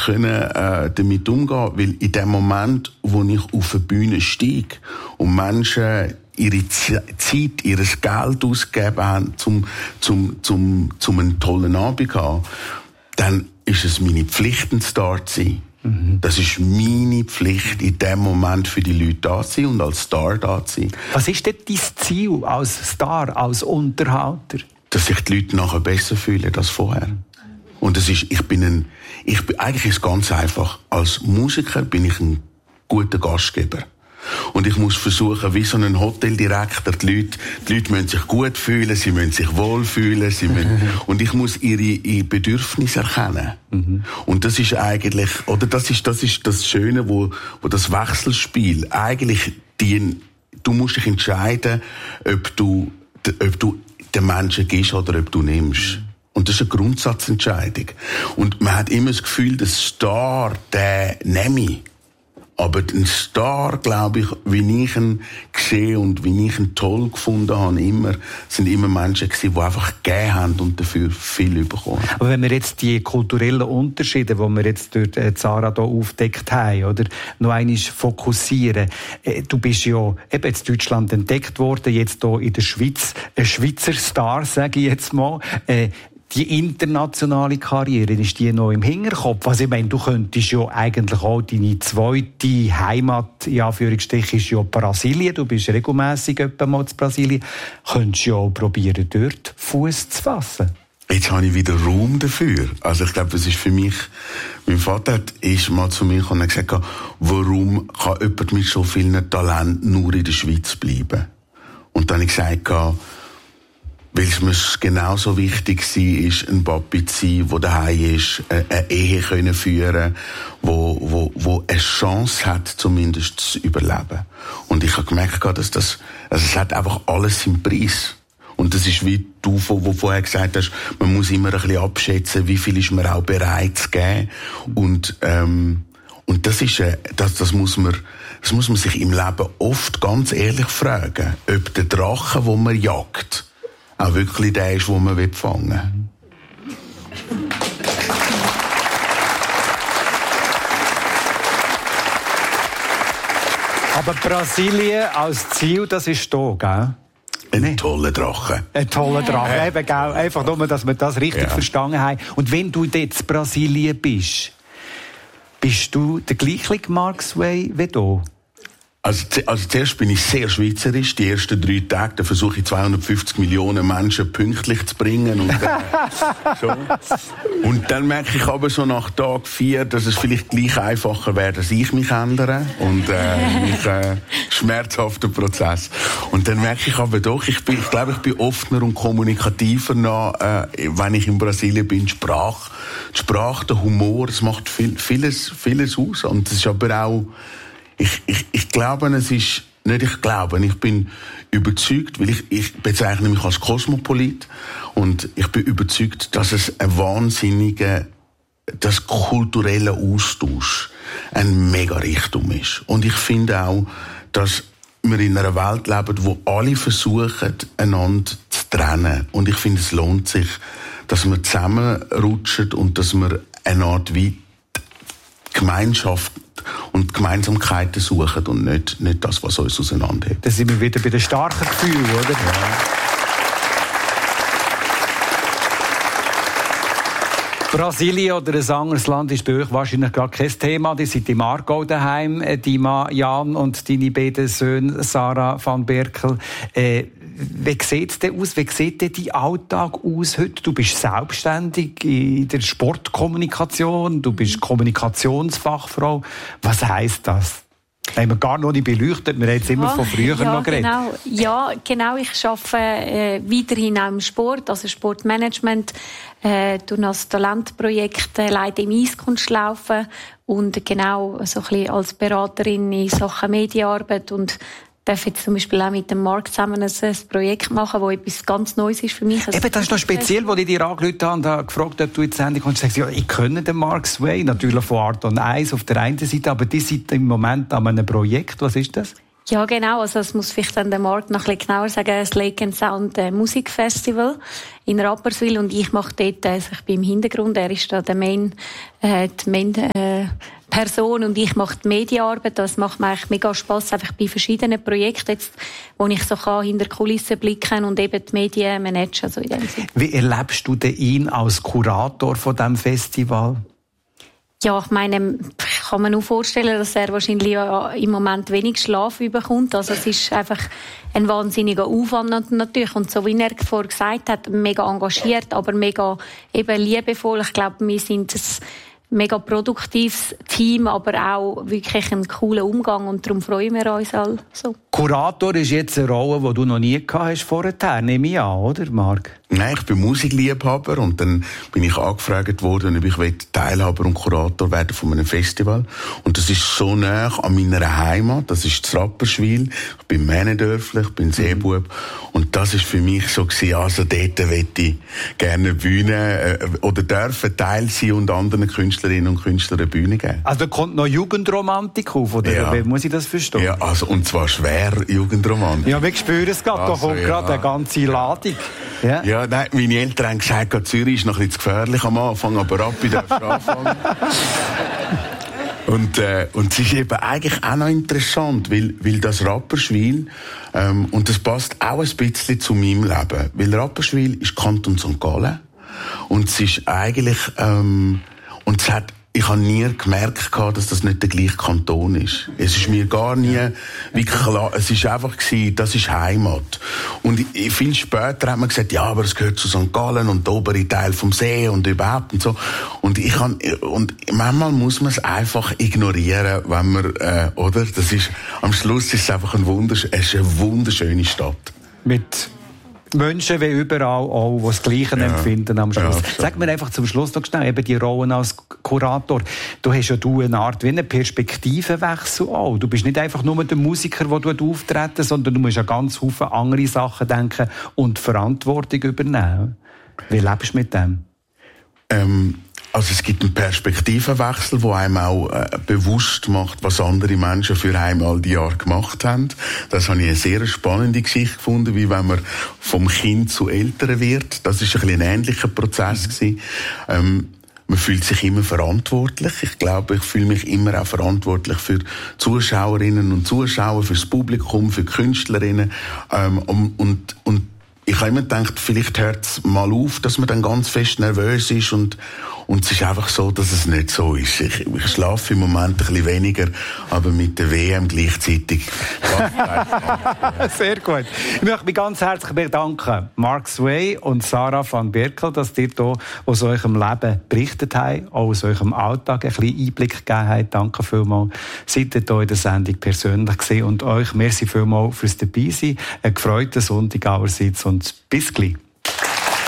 damit umgehen, weil in dem Moment, wo ich auf eine Bühne steige und Menschen ihre Zeit, ihr Geld ausgegeben haben, zum einen tollen Abend zu haben, dann ist es meine Pflicht, ein Star zu sein. Das ist meine Pflicht, in dem Moment für die Leute da zu sein und als Star da zu sein. Was ist denn dein Ziel als Star, als Unterhalter? Dass sich die Leute nachher besser fühlen als vorher. Und das ist, eigentlich ist es ganz einfach. Als Musiker bin ich ein guter Gastgeber. Und ich muss versuchen, wie so ein Hoteldirektor, die Leute müssen sich gut fühlen, sie müssen sich wohlfühlen, und ich muss ihre Bedürfnisse erkennen. Und das ist eigentlich, oder das ist das Schöne, wo das Wechselspiel eigentlich du musst dich entscheiden, ob du den Menschen gibst oder ob du nimmst. Und das ist eine Grundsatzentscheidung. Und man hat immer das Gefühl, der Star, der nehme ich. Aber ein Star, glaube ich, wie ich ihn gesehen und wie ich ihn toll gefunden habe, sind immer Menschen gewesen, die einfach gegeben haben und dafür viel bekommen. Aber wenn wir jetzt die kulturellen Unterschiede, die wir jetzt durch Zara hier aufgedeckt haben, oder, noch einmal fokussieren. Du bist ja eben in Deutschland entdeckt worden, jetzt hier in der Schweiz, ein Schweizer Star, sage ich jetzt mal. Die internationale Karriere, ist die noch im Hinterkopf? Also ich meine, du könntest ja eigentlich auch deine zweite Heimat, in Anführungsstrichen, ist ja Brasilien. Du bist regelmässig mal in Brasilien. Könntest ja auch probieren, dort Fuß zu fassen. Jetzt habe ich wieder Raum dafür. Also ich glaube, das ist für mich, mein Vater ist mal zu mir gekommen und hat gesagt, warum kann jemand mit so vielen Talenten nur in der Schweiz bleiben? Und dann habe ich gesagt, weil es mir genauso wichtig war, ein Papi zu sein, der daheim ist, eine Ehe können führen, wo eine Chance hat, zumindest zu überleben. Und ich habe gemerkt, dass es hat einfach alles seinen Preis. Und das ist wie du, wo vorher gesagt hast, man muss immer ein bisschen abschätzen, wie viel ist man auch bereit zu geben. Und das ist, das muss man sich im Leben oft ganz ehrlich fragen, ob der Drache, den man jagt, auch wirklich der ist, den man fangen will. Aber Brasilien als Ziel, das ist da, gell? Ein toller Drache. Ein toller Drache, eben, gell? Einfach nur, dass wir das richtig verstanden haben. Und wenn du jetzt in Brasilien bist du der gleiche Mark Sway wie du? Also zuerst bin ich sehr schweizerisch. Die ersten 3 Tage, da versuche ich 250 Millionen Menschen pünktlich zu bringen. Und dann merke ich aber so nach Tag 4, dass es vielleicht gleich einfacher wäre, dass ich mich ändere. Und schmerzhafter Prozess. Und dann merke ich aber doch, ich glaube, ich bin offener und kommunikativer noch, wenn ich in Brasilien bin. Die Sprache, der Humor, das macht vieles aus. Und das ist aber auch, ich glaube, ich bin überzeugt, weil ich bezeichne mich als Kosmopolit und ich bin überzeugt, dass es das kulturelle Austausch ein mega Reichtum ist. Und ich finde auch, dass wir in einer Welt leben, wo alle versuchen, einander zu trennen. Und ich finde, es lohnt sich, dass wir zusammenrutschen und dass wir eine Art wie Gemeinschaft und Gemeinsamkeiten suchen und nicht das, was uns auseinanderhält. Da sind wir wieder bei den starken Gefühlen, oder? Ja. Brasilien oder ein anderes Land ist bei euch wahrscheinlich gerade kein Thema. Die sind im Aargau daheim, Dima Jan und deine beiden Söhne Sarah van Berkel. Wie sieht es denn aus? Wie sieht denn dein Alltag aus heute? Du bist selbstständig in der Sportkommunikation, du bist Kommunikationsfachfrau. Was heisst das? Haben wir gar noch nicht beleuchtet, wir haben jetzt immer von früher noch geredet. Genau. Ich arbeite weiterhin auch im Sport, also Sportmanagement, das Talentprojekt leite im Eiskunstlaufen und genau so ein bisschen als Beraterin in Sachen Medienarbeit und darf jetzt zum Beispiel auch mit dem Marc zusammen ein Projekt machen, das etwas ganz Neues ist für mich. Eben, das ist noch speziell, als ich dir angerufen habe und habe gefragt, ob du jetzt endlich kommst. Du sagst, ja, ich kenne den Mark Sway, natürlich von Art und Eis auf der einen Seite, aber die sind im Moment an einem Projekt. Was ist das? Ja, genau. Also, es muss vielleicht dann der Markt noch ein bisschen genauer sagen. Das Lake and Sound Musikfestival in Rapperswil. Und ich mache dort, also ich bin im Hintergrund, er ist da die Main Person und ich mache die Medienarbeit. Das macht mir eigentlich mega Spass, einfach bei verschiedenen Projekten jetzt, wo ich so kann, hinter die Kulissen blicken und eben die Medien managen, so in dem Sinne. Wie erlebst du denn ihn als Kurator von diesem Festival? Ja, ich meine, ich kann mir nur vorstellen, dass er wahrscheinlich im Moment wenig Schlaf bekommt. Also es ist einfach ein wahnsinniger Aufwand natürlich. Und so wie er vorher gesagt hat, mega engagiert, aber mega eben liebevoll. Ich glaube, wir sind ein mega produktives Team, aber auch wirklich einen coolen Umgang und darum freuen wir uns alle so. Kurator ist jetzt eine Rolle, die du noch nie gehabt hast vorher, nehme ich an, oder Marc? Nein, ich bin Musikliebhaber und dann bin ich angefragt worden, ob ich Teilhaber und Kurator werden von einem Festival. Und das ist so nah an meiner Heimat, das ist das Rapperswil. Ich bin Männendörfler, ich bin Seebub. Und das ist für mich so gewesen, also dort möchte ich gerne Bühne oder dürfen Teil sein und anderen Künstlerinnen und Künstlern eine Bühne geben. Also da kommt noch Jugendromantik auf, oder ja. Wie muss ich das verstehen? Ja, also und zwar schwer Jugendromantik. Ja, wir spüren es gerade, also, da kommt gerade eine ganze Ladung. Ja, nein, meine Eltern haben gesagt, Zürich ist noch ein bisschen zu gefährlich am Anfang, aber Rappi darfst du anfangen. Und es ist eben eigentlich auch noch interessant, weil das Rapperswil, und das passt auch ein bisschen zu meinem Leben, weil Rapperswil ist Kanton St. Gallen und es ist eigentlich, und es hat, ich habe nie gemerkt, dass das nicht der gleiche Kanton ist. Es ist mir gar nie wirklich klar. Es ist einfach gewesen, das ist Heimat. Und viel später hat man gesagt, ja, aber es gehört zu St. Gallen und der obere Teil vom See und überhaupt und so. Und manchmal muss man es einfach ignorieren, wenn man, oder? Das ist, am Schluss ist es einfach eine wunderschöne Stadt. Mit Menschen wie überall auch, die das Gleiche empfinden am Schluss. Ja, sag mir einfach zum Schluss noch schnell, eben die Rollen als Kurator. Du hast ja eine Art wie einen Perspektivenwechsel auch. Du bist nicht einfach nur der Musiker, der auftreten, sondern du musst an ganz viele andere Sachen denken und Verantwortung übernehmen. Wie lebst du mit dem? Also es gibt einen Perspektivenwechsel, der einem auch bewusst macht, was andere Menschen für einmal die Jahre gemacht haben. Das habe ich eine sehr spannende Geschichte gefunden, wie wenn man vom Kind zu Eltern wird. Das ist ein bisschen ein ähnlicher Prozess gewesen. Man fühlt sich immer verantwortlich. Ich glaube, ich fühle mich immer auch verantwortlich für Zuschauerinnen und Zuschauer, fürs Publikum, für Künstlerinnen. Und ich habe immer gedacht, vielleicht hört es mal auf, dass man dann ganz fest nervös ist und es ist einfach so, dass es nicht so ist. Ich schlafe im Moment ein bisschen weniger, aber mit der WM gleichzeitig. Sehr gut. Ich möchte mich ganz herzlich bedanken, Marc Sway und Sarah van Berkel, dass ihr hier aus eurem Leben berichtet habt, auch aus eurem Alltag ein bisschen Einblick gegeben habt. Danke vielmals. Seid ihr hier in der Sendung persönlich gesehen und euch merci vielmals fürs Dabeisein. Einen gefreuten Sonntag allerseits und bis gleich.